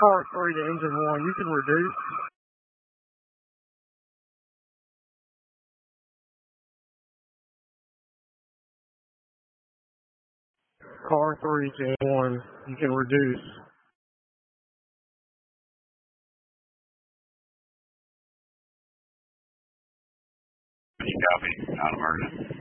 Car 3 to engine 1, you can reduce. Car 3 to engine 1, you can reduce. Copy, not emergent.